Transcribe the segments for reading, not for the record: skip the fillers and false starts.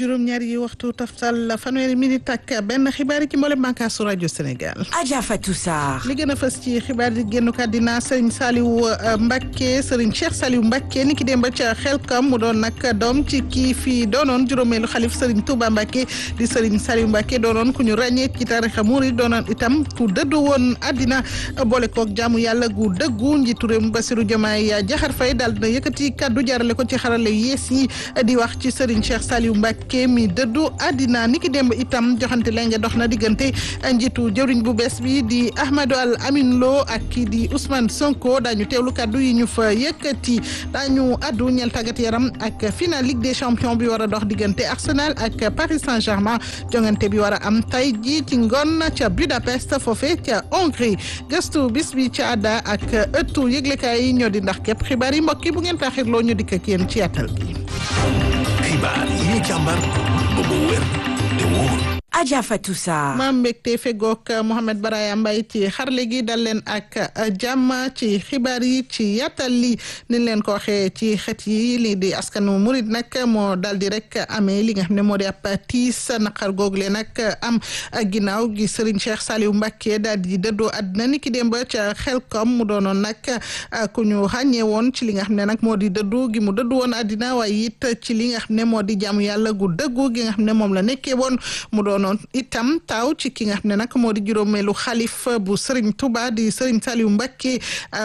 juróom-ñaari waxtu taftal fanweeri minute ak benn xibaar yi ci mboolem bànqaasu rajo Sénégal. Adja Fatou Sarr. li gën a fës ci xibaar yi génn kàddina Serigne Saliou Mbacké Serigne Cheikh Saliou Mbacké ni ki démb ca Xelkom mu doon nag doom ci kii fii doonoon juróomeelu xalif Serigne Touba Mbacké di Serigne Saliou Mbacké doonoon ku ñu ràññee ci tarixa murid doonoon itam ku dëddu woon àddina boole koog jaamu yàlla gu dëggu njiitu réew mi Bassirou Diomaye Diakhar Faye daal dina yëkkati kaddu jaarale ko ci xarale yees yi di wax ci Serigne Cheikh Saliou Mbacké mi dëddu àddina niki démb itam joxante lenge dox na diggante njiitu jëwriñ bu bees bi di Ahmadou Al Amin Lo ak kii di Ousmane Sonko daañu teewlu kaddu yi ñu fa yëkkati daañu addu ñeel tàggat yaram ak final Ligue des champions bi war a dox diggante Arsenal ak Paris Saint-Germain jongante bi war a am tay ji ci ngoon ca Budapest foofe ca Hongrie gëstu bis bi ca àdda ak ëttu yëglekaay yi ñoo di ndax képp xibaar yi mbokk yi bu ngeen taxirloo ñu dikk ak yéen ci yàttal gi. xibaar yi ñu càmbar ba mu wér te wóor. Adja Fatou Sarr. maam mbégte fegook Mohamed Baraya Mbaye ci xarle gi dal leen ak jàmm ci xibaar yi ci yàttal li ni leen ko waxee ci xët yi lii di askanu murid nag moo dal di rek amee li nga xam ne moo di ab tiis naqar google nag am ginnaaw gi Serigne Cheikh Saliou Mbacké daal di dëddoo àddina ni ki démb ca Xelkom mu doonoon nag ku ñu ràññee woon ci li nga xam ne nag moo di dëddu gi mu dëddu woon àddina waaye it ci li nga xam ne moo di jaamu yàlla gu dëggu gi nga xam ne moom la nekkee woon mu doonoon itam taaw ci ki nga xam ne nag moo di juróomeelu xalif bu Serigne Touba di Serigne Saliou Mbacké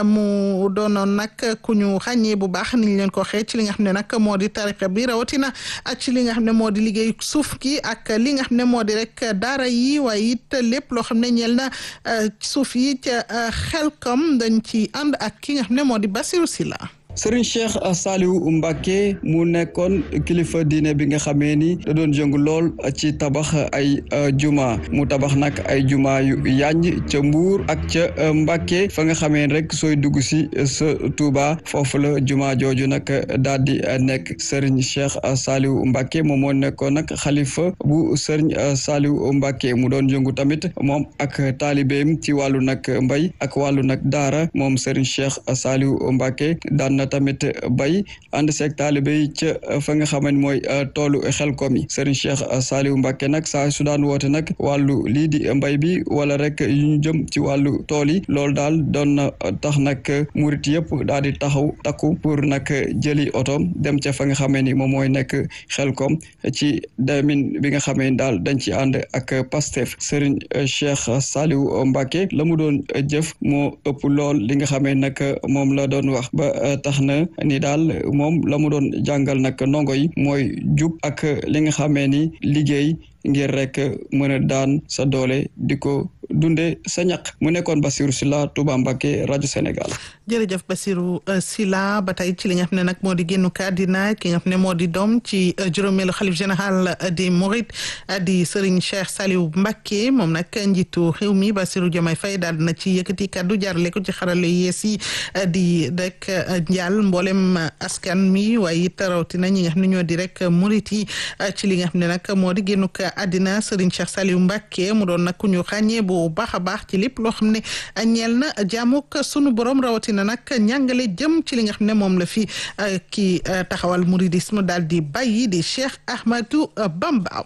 mu doonoon nag ku ñu ràññee bu baax ni ñu leen ko waxee ci li nga xam ne nag moo di tariqa bi rawatina ak ci li nga xam ne moo di liggéey suuf gi ak li nga xam ne moo di rek daara yi waaye it lépp loo xam ne ñeel na suuf yi ca Xelkom dañ ci ànd ak ki nga xam ne moo di Bassirou Sylla. Serigne Cheikh Saliou Mbacké mu nekkoon kilifa diine bi nga xamee ni da doon jëngu lool ci tabax ay juma mu tabax nag ay juma yu yanj ca Mbuur ak ca Mbacké fa nga xamee rek sooy dugg si sa Touba foofu la juma jooju nag daal di nekk Serigne Cheikh Saliou Mbacké moom moo nekkoon nag xalifa bu Serigne Saliou Mbacké mu doon jëngu tamit moom ak taalibeem ci wàllu nag mbay ak wàllu nag daara moom Serigne Cheikh Saliou Mbacké daan tamit bay ànd seeg taalibe yi ca fa nga xam ne mooy toolu Xelkom yi Serigne Cheikh Saliou Mbacké nag saa su daan woote nag wàllu lii di mbay bi wala rek yu ñu jëm ci wàllu tool yi loolu daal doon na tax nag murit yëpp daal di taxaw takku pour nag jëli otoom dem ca fa nga xamee ni moom mooy nekk Xelkom ci demin bi nga xamee ni daal dañ ci ànd ak Pastef Serigne Cheikh Saliou Mbacké la mu doon jëf moo ëpp lool li nga xamee nag moom la doon wax ba tax na ni daal moom la mu doon jàngal nag ndongo yi mooy jub ak li nga xamee ni liggéey ngir rek mën a daan sa doole di ko dunde sa ñaq mu nekkoon Bassirou Sylla Touba Mbacké rajo Sénégal. jërëjëf Bassirou Sylla ba tey ci li nga xam ne nag moo di génnu kàddina ki nga xam ne moo di doom ci juróomeelu xalif général des Mourides di Serigne Cheikh Saliou Mbacké moom nag njiitu réew mi Bassirou Diomaye Faye daal na ci yëkkati kàddu jaarale ko ci xarale yees yi di rek njaal mboolem askan mi waaye it rawatina ñi nga xam ne ñoo di rek murit yi ci li nga xam ne nag moo di génnu àddina Serigne Cheikh Saliou Mbacké mu doon nag ku ñu ràññee bu baax a baax ci lépp loo xam ne ñeel na jaamuk sunu borom rawatina nag ñàngale jëm ci li nga xam ne moom la fi ki taxawal mouridisme daal di bàyyi di Cheikh Ahmadou Bamba.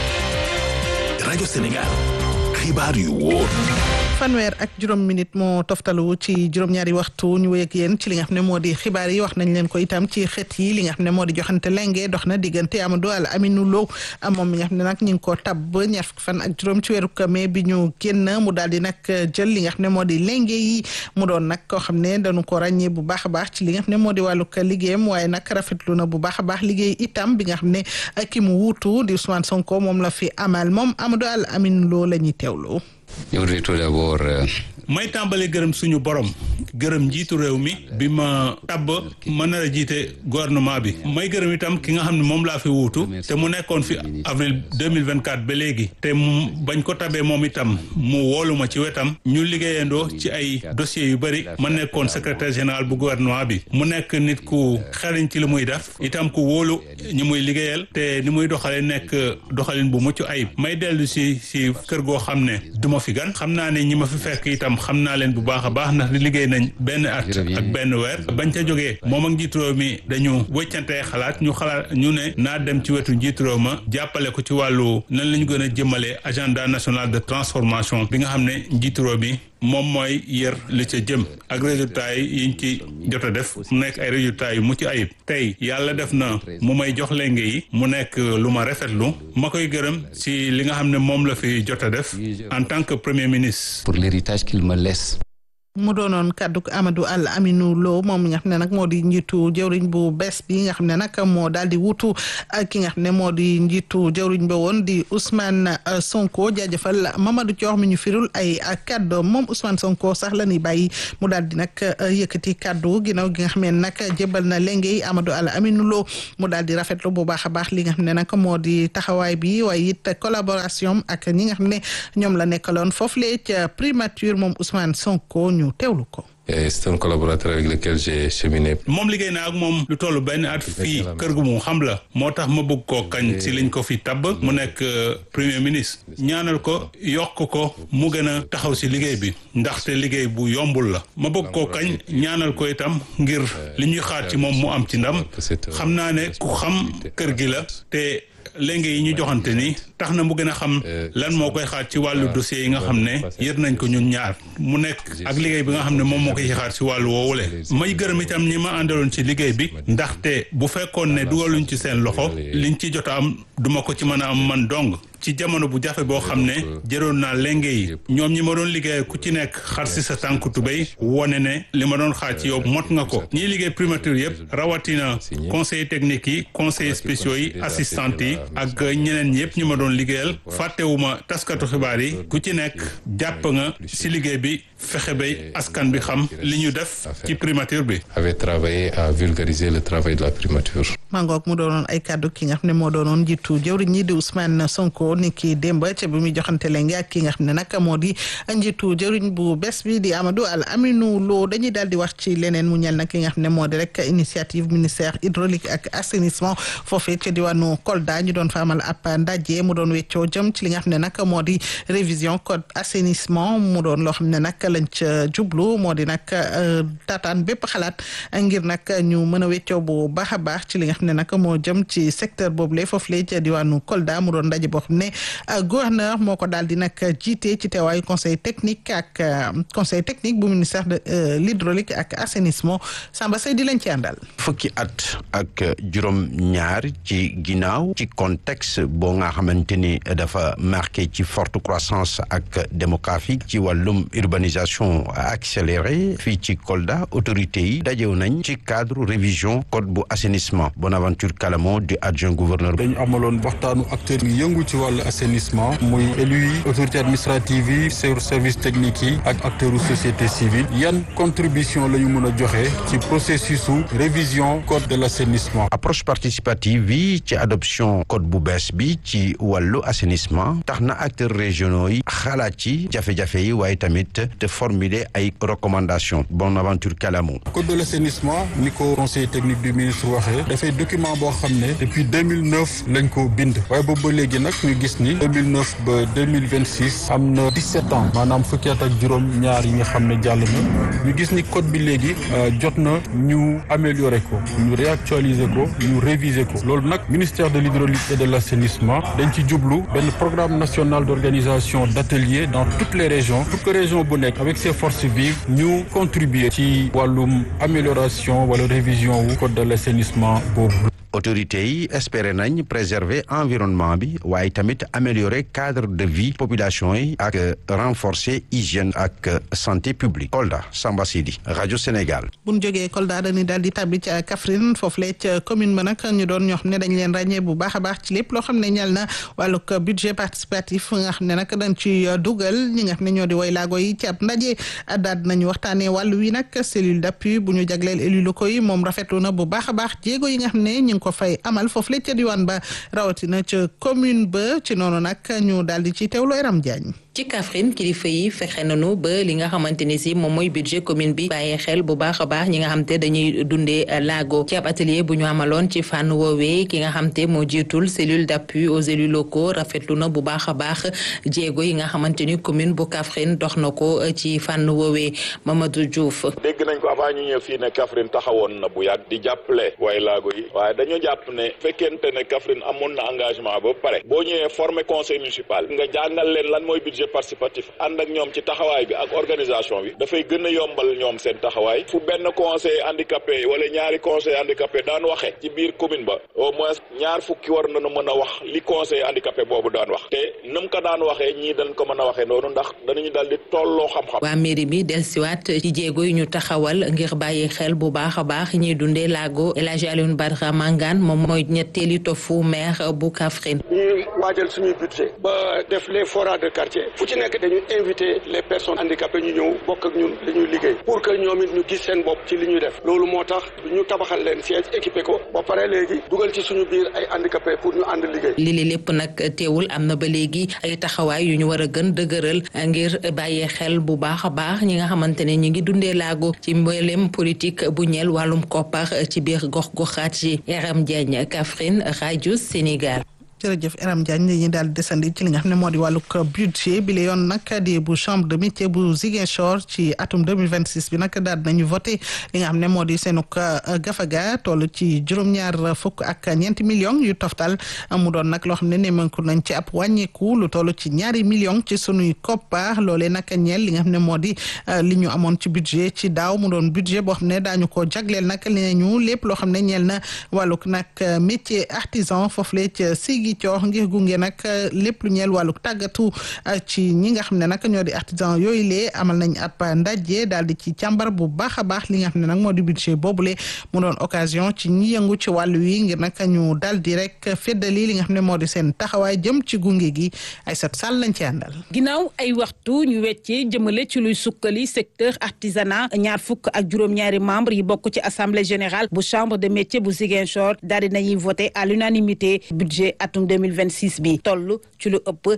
rajo Sénégal xibaar yu wóor. fanweer ak juróom minute moo toftalu ci juróom-ñaari waxtu ñu wéy ak yéen ci li nga xam ne moo di xibaar yi wax nañ leen ko itam ci xët yi li nga xam ne moo di joxante lenge dox na diggante Amadou Al Amin Lo moom mi nga xam ne nag ñu ngi ko tabb ñaar fukki fan ak juróom ci weeru mai bi ñu génn mu daal di nag jël li nga xam ne moo di lenge yi mu doon nag koo xam ne dañu ko ràññee bu baax a baax ci li nga xam ne moo di wàllu liggéeyam waaye nag rafetlu na bu baax a baax liggéey itam bi nga xam ne ki mu wuutu di Ousmane Sonko moom la fi amal moom Amadou Al Amin Lo la ñuy teewlu. Je voudrais tout d'abord may tàmbali gërëm suñu borom gërëm njiitu réew mi bi ma tabb ma nar a jiite gouvernement bi may gërëm itam ki nga xam ne moom laa fi wuutu te mu nekkoon fi avril 2024 ba léegi te bañ ko tabee moom itam mu woolu ma ci wetam ñu liggéeyandoo ci ay dossiers yu bëri ma nekkoon secrétaire général bu gouvernement bi mu nekk nit ku xariñ ci li muy def itam ku wóolu ñi muy liggéeyal te ni muy doxale nekk doxalin bu mucc ayib may dellu si kër goo xam ne duma fi gan xam naa ne ñi ma fi fekk itam xam naa leen bu baax a baax ndax di liggéey nañ benn at ak benn weer bañ ca jógee moom ak njiitu réew mi dañu wëccantee xalaat ñu ne naa dem ci wetu njiitu réew ma jàppale ko ci wàllu nan la ñu gën a jëmale agenda national de transformation bi nga xam ne njiitu réew mi moom mooy yër li ca jëm ak résultats yi yiñ ci jot a def mu nekk ay résultats yu mucc ayib tey yàlla def na mu may jox lenge yi mu nekk lu ma rafetlu ma koy gërëm ci li nga xam ne moom la fi jot a def en tant que premier ministre. Pour l'héritage qu'il me laisse. mu doonoon kaddu Amadou Al Aminou Lo moom mi nga xam ne nag moo di njiitu jëwriñ bu bees bi nga xam ne nag moo daal di wutu ak ki nga xam ne moo di njiitu jëwriñ ba woon di Ousmane Sonko jaajëfal Mamadou Thior mi ñu firul ay kaddu moom Ousmane Sonko sax la ñuy bàyyi mu daal di nag yëkkati kaddu ginnaaw gi nga xam ne nag jébal na léegi Amadou Al Aminou Lo mu daal di rafetlu bu baax a baax li nga xam ne nag moo di taxawaay bi waaye it collaboration ak ñi nga xam ne ñoom la nekkaloon foofu lee ca primature moom Ousmane Sonko. teewlu ko. C'est un collaborateur avec lequel j'ai cheminé. moom liggéey naa ak moom lu tollu benn at fii kër gu mu xam la moo tax ma bëgg koo kañ si liñ ko fi tabb mu nekk premier ministre ñaanal ko yokk ko mu gën a taxaw si liggéey bi ndaxte liggéey bu yombul la ma bëgg koo kañ ñaanal ko itam ngir li ñuy xaar ci moom mu am ci ndam xam naa ne ku xam kër gi la te léegi yi ñu joxante ni tax na mu gën a xam lan moo koy xaar ci wàllu dossier yi nga xam ne yër nañ ko ñun ñaar mu nekk ak liggéey bi nga xam ne moom moo koy xaar ci wàllu woowule may gërëm itam ñi ma àndaloon ci liggéey bi ndaxte bu fekkoon ne dugaluñ ci seen loxo liñ ci jot a am duma ko ci mën a am man dong ci jamono bu jafe boo xam ne jëroon naa lenge yi ñoom ñi ma doon liggéey ku ci nekk xar si sa tànku tubéy wone ne li ma doon xaar ci yow mot nga ko ñiy liggéey primature yëpp rawatina conseil technique yi conseil spéciaux yi assistante yi ak ñeneen yëpp ñu ma doon liggéeyal fàttewuma taskatu xibaar yi ku ci nekk jàpp nga si liggéey bi fexe bay askan bi xam li ñu def ci primature bi. avait travaillé à vulgariser le travail de la primature. mangook mu doonoon ay kàddu ki nga xam ne moo doonoon jiitu jëwriñ ñi di Ousmane Sonko ni ki démb ca bi muy joxante léegi ak ki nga xam ne nag moo di njiitu jëwriñ bu bees bi di Amadou Al Aminou Lo dañuy daal di wax ci leneen mu ñel nag ki nga xam ne moo di rek initiative ministère hydraulique ak assainissement foofee ca diwaanu Kolda ñu doon fa amal ab ndaje mu doon weccoo jëm ci li nga xam ne nag moo di révision code assainissement mu doon loo xam ne nag lañ ca jublu moo di nag taataan bépp xalaat ngir nag ñu mën a weccoo bu baax a baax ci li nga xam ne nag moo jëm ci secteur boobule foofu lee ca diwaanu Kolda mu doon ndaje boo xam ne gouverneur moo ko daal di nag jiite ci teewaayu conseil technique bu ministère de l'hydraulique ak assainissement Samba Sey di leen ci àndal. fukki at ak juróom ñaar ci ginnaaw ci contexte boo nga xamante ni dafa marqué ci forte croissance ak démographique ci wàllum urbanisation accélérée fii ci Kolda autorités yi dajew nañ ci cadre révision code bu assainissement Bonaventure Kalamo di adjoint gouverneur. dañu amaloon waxtaanu acteurs yi yëngu ci wàllu assainissement muy élus yi autorité administrative yi service technique yi ak acteurs société civile yan contribution la ñu mën a joxe ci processus su révision code de l'assainissement. approche participative bi ci adoption code bu bees bi ci wàllu assainissement tax na acteurs régionaux yi xalaat ci jafe-jafe yi waaye tamit te formuler ay recommandations Bonaventure Kalamo. code de l'assainissement ni ko conseil technique du ministre waxee dafay document boo xam ne depuis 2009 lañ ko bind waaye boobu ba léegi nag ñu gis ni 2009 ba 2026 am na 17 ans maanaam fukki at ak juróom ñaar yi nga xam ne jàll na ñu gis ni code bi léegi jot na ñu améliorer ko ñu réactualiser ko ñu réviser ko loolu nag ministère de l'hydraulique et de l'assainissement dañ ci jublu benn programme national d'organisation d'ateliers dans toutes les régions pour que région bu nekk avec ses forces vives ñu contribuer ci wàllum amélioration wala révision wu code de l'assainissement boobu. autorités yi espérer nañ préserver environnement bi waaye tamit améliorer cadre de vie population yi ak renforcer hygiène ak santé publique. Kolda Samba Sidi rajo Sénégal. bu ñu jógee Kolda dañuy daal di tàbbi ca Kaffrine foofu la ca commune ba nag ñu doon ñoo xam ne dañ leen ràññee bu baax a baax ci lépp loo xam ne ñal na wàllug budget participatif nga xam ne nag dañ ci dugal ñi nga xam ne ñoo di way laago yi ci ab ndaje daal nañu waxtaanee wàllu wi nag cellule d'appui bu ñu jagleel élus locaux yi moom rafetlu na bu baax a baax jéego yi nga xam ne ko fay amal foofu la ca diwaan ba rawatina ca commune ba ci noonu nag ñu daal di ci teewlu Eram Diagne. ci Kaffrine kilifa yi fexe nañu ba li nga xamante ni si moom mooy budget commune bi bàyyi xel bu baax a baax ñi nga xam te dañuy dundee laago ci ab atelier bu ñu amaloon ci fànn woowee ki nga xam te moo jiitul cellule d'appui aux élus locaux rafetlu na bu baax a baax jéego yi nga xamante ni commune bu Kaffrine dox na ko ci fànn woowee Mamadou Diouf. dégg nañ ko avant ñu ñëw fii ne Kaffrine taxawoon na bu yàgg di jàppale waaye laago yi waaye dañoo jàpp ne fekkente ne Kaffrine amoon na engagement ba pare boo ñëwee former conseil municipal nga jàngal leen lan mooy budget participatif ànd ak ñoom ci taxawaay bi ak organisation bi dafay gën a yombal ñoom seen taxawaay fu benn conseil handicapé wala ñaari conseil handicapé daan waxe ci biir commune ba au moins ñaar fukki war nañu mën a wax li conseil handicapé boobu daan wax te nam ko daan waxee ñii dañ ko mën a waxee noonu ndax danañu daal di tolloo xam-xam. waa mairie bi dellusiwaat ci jéego yi ñu taxawal ngir bàyyi xel bu baax a baax ñuy dundee laago El Hadji Alioune Badara Mangane moom mooy ñetteeli tofu maire bu Kaffrine. ñuy waajal suñuy budget ba def les forats de quartier fu ci nekk dañuy invité les personnes handicapées ñu ñëw bokk ak ñun li ñuy liggéey pour que ñoom it ñu gis seen bopp ci li ñuy def loolu moo tax ñu tabaxal leen siège équipé ko ba pare léegi dugal ci suñu biir ay handicapés pour ñu ànd liggéey. lii lépp nag teewul am na ba léegi ay taxawaay yu ñu war a gën dëgëral ngir bàyyee xel bu baax a baax ñi nga xamante ne ñi ngi dundee laago ci mboolem politique bu ñeel wàllum koppar ci biir gox-goxaat yi. Yaram Diagne, Kaffrine, rajo Sénégal. jërëjëf Eram Diagne dañuy daal di desandi ci li nga xam ne moo di wàllug budget bi la yoon nag di bu chambre de métier bu Ziguinchor ci atum 2026 bi nag daal nañu voté li nga xam ne moo di seenug gafaga toll ci juróom-ñaar fukk ak ñeenti millions yu toftal mu doon nag loo xam ne nemmeeku nañ ci ab wàññeeku lu toll ci ñaari millions ci sunuy koppar loolee nag ñeel li nga xam ne moo di li ñu amoon ci budget ci daaw mu doon budget boo xam ne daañu ko jagleel nag li ñu lépp loo xam ne ñeel na wàllug nag métier artisan foofu le ci Sigi coox ngir gunge nag lépp lu ñeel wàllu tàggatu ci ñi nga xam ne nag ñoo di artisan yooyu lee amal nañ ab ndaje daal di ci càmbar bu baax a baax li nga xam ne nag moo di budget boobule mu doon occasion ci ñi yëngu ci wàllu wi ngir nag ñu dal di rek feddali li nga xam ne moo di seen taxawaay jëm ci gunge gi Aïssatou Sall lañ ci àndal. ginnaaw ay waxtu ñu weccee jëmale ci luy sukkali secteur artisanat ñaar fukk ak juróom-ñaari membre yi bokk ci assemblée générale bu chambre de métier bu Ziguinchor daal di nañuy voté à l'unanimité budget atum 2026 bi toll ci lu ëpp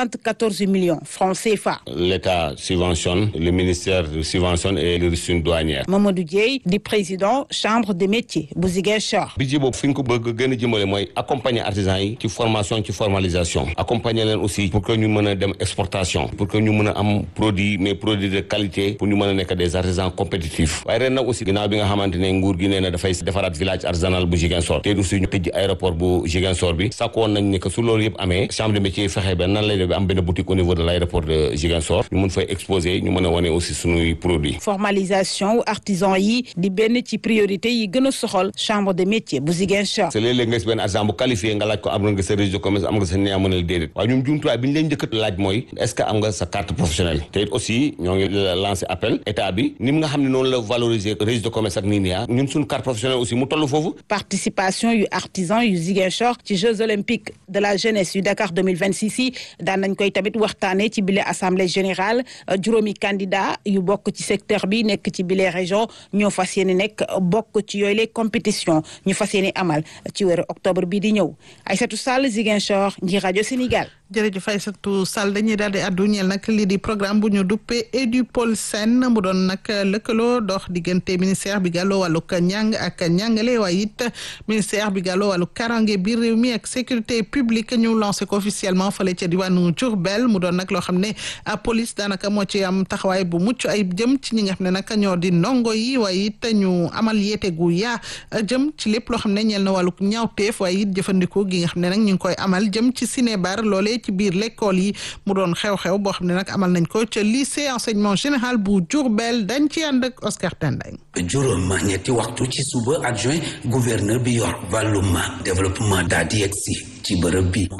74 millions francs CFA. L'État subventionne, le ministère subventionne et le reçu douanière. Mamadou Dieye di président chambre de métier bu Ziguinchor. budget boobu fi ñu ko bëgg gën a jëmale mooy accompagner artisans yi ci formation ci formalisation accompagner leen aussi pour que ñu mën a dem exportation pour que ñu mën a am produit mais produit de qualité pour ñu mën a nekk des artisans compétitifs waaye ren nag aussi ginnaaw bi nga xamante ne nguur gi nee na dafay defaraat village artisanal bu Ziguinchor te aussi ñu tëj aéroport bu Ziguinchor bi sakkoon nañ ne que su loolu yëpp amee chambre de métier fexe ba nan lay def am benn boutique au niveau de l'aéroport de Ziguinchor ñu mën fay exposer ñu mën a wane aussi suñuy produits. formalisation artisan yi di benn ci priorité yi gën a soxal chambre de métier bu Ziguinchor. c'est léeg-léeg nga gis benn artisan bu qualifié nga laaj ko am nga sa registre de commerce am nga sa néew mënal déedéet waaye ñun jumtuwaay bi ñu leen njëkk laaj mooy est-ce que am nga sa carte professionnelle te it aussi ñoo ngi lancé appel état bi ni nga xam ne noonu la valoriser registre de commerce ak nii nii ñun suñu carte professionnelle aussi mu toll foofu. participation yu artisan yu Ziguinchor ci Jeux olympiques de la jeunesse yu Dakar 2026 yi daan nañ koy tamit waxtaanee ci bile assemblée générale juróomi candidat yu bokk ci secteur bi nekk ci bile région ñoo fas yéene nekk bokk ci yooyu les compétitions ñu fas yéene amal ci weeru octobre bii di ñëw Aïssatou Sall Ziguinchor nji rajo Sénégal. jërëjëf Aïssatou Sall dañuy daal di addu ñeel nag lii di programme bu ñu duppee EduPolSen mu doon nag lëkkaloo dox diggante ministère bi gàlloo wàllu njàng ak njàngale waaye it ministère bi gàlloo wàllu karange biir réew mi ak sécurité publique ñu lancé ko officiellement fële ca diwaanu Diourbel mu doon nag loo xam ne police daanaka moo ci am taxawaay bu mucc ayib jëm ci ñi nga xam ne nag ñoo di ndongo yi waaye it ñu amal yeete gu yaa jëm ci lépp loo xam ne ñeel na wàllu ñaawteef waaye it jëfandikoo gi nga xam ne nag ñu ngi koy amal jëm ci cinébar loolee ci biir l'école yi mu doon xew-xew boo xam ne nag amal nañ ko ca lycée enseignement général bu Diourbel dañ ci ànd ak Oscar Tendeng. juróom ñetti waxtu ci suba adjoint gouverneur bi yor wàllum développement daa di yegsi ci bërëb bi.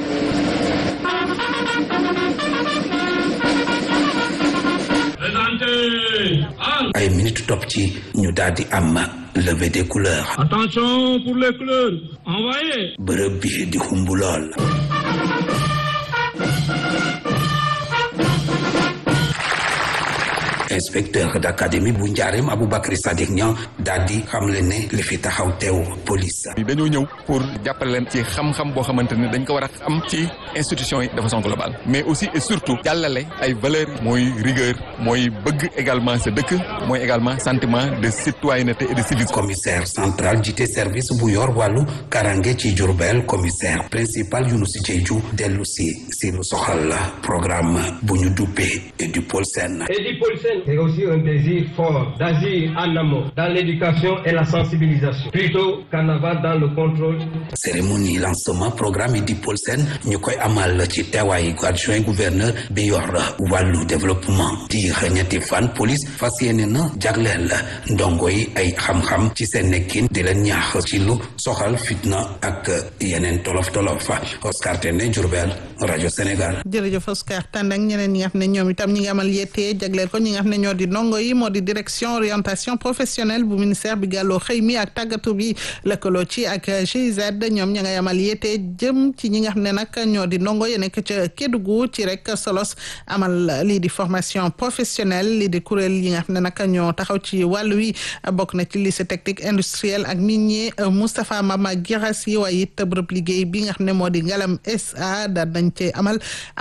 ay minutes topp ci ñu daal di am levée des couleurs. Attention pour les couleurs. Envoyez. bërëb bi di xumbu lool. inspecteur d'académie bu Njaareem Aboubacry Sadiq Niang daal di xamle ne li fi taxaw teew police. dañoo ñëw pour jàppale leen ci xam-xam boo xamante ne dañ ko war a am ci institution yi de façon globale mais aussi et surtout jàllale ay valeurs mooy rigueur mooy bëgg également sa dëkk mooy également sentiment de citoyenneté et de civisme. commissaire central jiite service bu yor wàllu karange ci Diourbel commissaire principal Younouss Diédhiou dellu si lu soxal la programme bu ñu duppee Edipolsen. Edipolsen est aussi un désir fort d'agir en amont dans l'éducation et la sensibilisation plutôt qu'en aval dans le contrôle. cérémonie lancement programme Edipolsen ñu koy amal ci teewaayu adjoint gouverneur bi yor wàllu développement diir ñetti fan police fas yéene na jagleel ndongo yi ay xam-xam ci seen nekkin di leen ñaax ci lu soxal fitna ak yeneen tolof-tolof. Oscar Tendé Diourbel rajo Sénégal. jërëjëf Oscar Tendé ak ñeneen ñi nga xam ne ñoom itam ñi ngi amal yettee jagleel ko ñi nga xam ne ñoo di ndongo yi moo di direction orientation professionnelle bu ministère bi gàlloo xëy mi ak tàggatu bi lëkkaloo ci ak GIZ ñoom ña ngay amal yettee jëm ci ñi nga xam ne nag ñoo di ndongo yi nekk ca Kédougou ci rek solos amal lii di formation professionnelle lii di kuréel yi nga xam ne nag ñoo taxaw ci wàllu wi bokk na ci lycée technique industriel ak minier Moustapha Mama Guirassi waaye it bërëb liggéey bi nga xam ne moo di Ngalam SA daal nañ ci amal